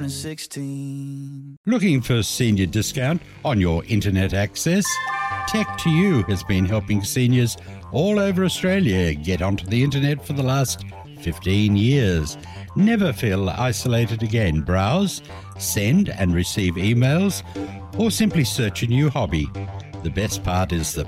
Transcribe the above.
16. Looking for senior discount on your internet access? Tech2U has been helping seniors all over Australia get onto the internet for the last 15 years. Never feel isolated again. Browse, send and receive emails, or simply search a new hobby. The best part is the